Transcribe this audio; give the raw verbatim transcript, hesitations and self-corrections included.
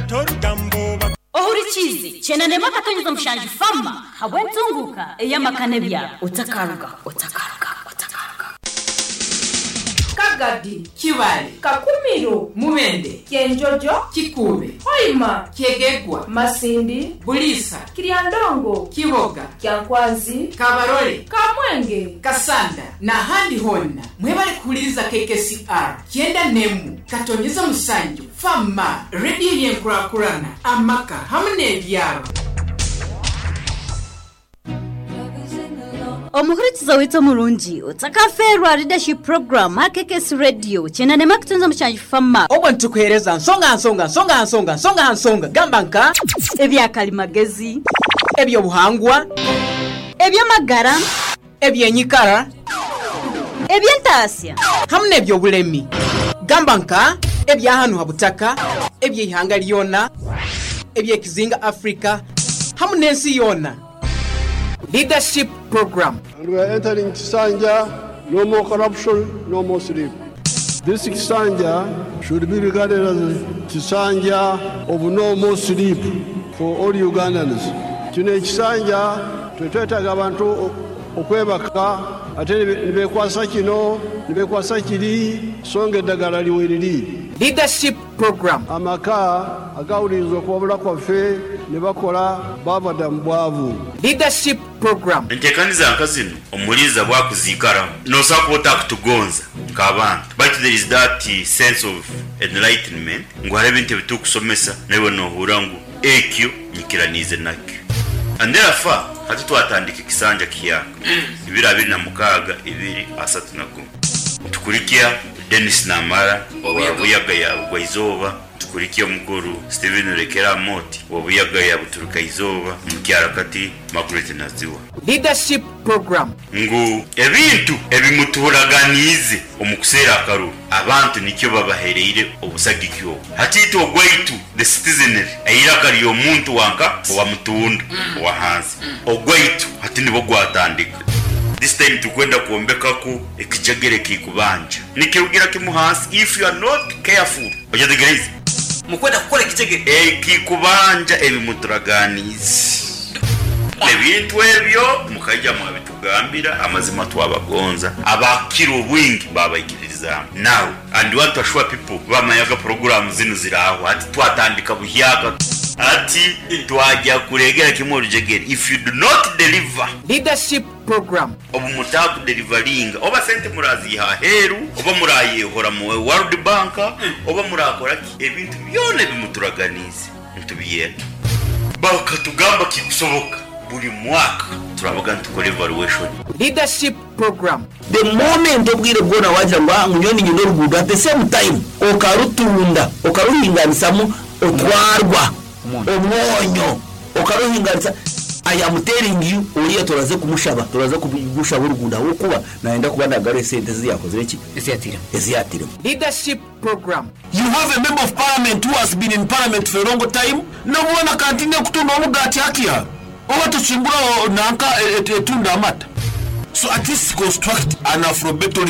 ohurikizi chena nema katonyeza mushanji fama habwenzunguka eyamakane bya utakaruga utakaruga utakaruga Kagadi Kibale Kakumiro Mubende Kenjojo Kikube Hoima Kegegwa Masindi Bulisa Kiriandongo Kiboga Kyankwazi Kabarole Kamwenge Kasanda na handi honna mwebale kuliza K K C R kienda nemu katonyeza musanju fama radio yenkurakurana amaka hamne byaro omuhurikiza wito mulungi utakaferwa leadership program ha K K C radio chena nema kutunza mushanji fama obantu kuhereza nsonga nsonga nsonga nsonga nsonga nsonga gambanka ebya kalimagezi ebyo buhangwa ebya magara ebya nyikara ebya ntasya hamne ebyo bulemi gambanka ebya hanu habutaka ebya ihanga lyona ebya kizinga Africa hamne nsi yona leadership program. And we are entering Kisanja, no more corruption, no more sleep. This Kisanja should be regarded as a Kisanja of no more sleep for all Ugandans. Kine Kisanja, twetwetaga abantu okwebaka ate nibekwasa kino nibekwasa kiri songe dagala liwiriri. Leadership program. Amaka agawulizo kwabula kwaffe nibakola babada mbwavu. Leadership program. Ntekaniza nkazino omuliza bwakuzikara no support kutugonza kabantu but there is that sense of enlightenment ngware binte bitukusomesa nayo no hurangu ekyo nyikiranize nakyo and therefore hati twatandika kisanja kiyaka ibiri abiri na mukaga ibiri asatu nako tukurikia Dennis Namara wabuyaga ya Bwaizoba tukurikia mukuru Steven Rekera Moti wabuyaga ya Buturuka Izoba mukyarakati Margaret Naziwa. Leadership program ngu ebintu ebimuturaganize omukusera akaru abantu nikyo babahereire obusagikyo hatito ogwaitu the citizenry ayiraka lyo muntu wanka wa mutunda wa hansi ogwaitu hatindi bogwatandika. This time tukwenda kuombeka ku ekijagere kikubanja nikirugira kimuhasi if you are not careful ojadegereze mukwenda gukora ekijagere eh kikubanja ebimuturaganize ebintu ebyo mukajja mu bitugambira amazima twabagonza abakiro bwingi babayikiriza now and want to assure people bamayaga program zinu ziraho ati twatandika buhyaka ati twajya kuregera kimuru jegeri if you do not deliver leadership program obu mutaku delivering oba sente murazi ha heru oba muraye hora mu World Bank oba murakora ebintu byone bimuturaganize ntubiyenda bakatugamba kikusoboka buli mwaka turavuga ntukore evaluation. Leadership program. The moment obwire bwona wagira ngo munyoni nyino ruguda at the same time okarutunda okaruhinganisamu otwarwa omwonyo okaruhinganisa I am telling you uriya turaze kumushaba turaze kugushaba urugunda wo kuba naenda kubana gare sente ziyakoze iki eziyatira eziyatira. Leadership program. You have a member of parliament who has been in parliament for a long time no bona continue kutunda omugati akia oba tuchimbura nanka etunda amata so at least construct an Afrobeto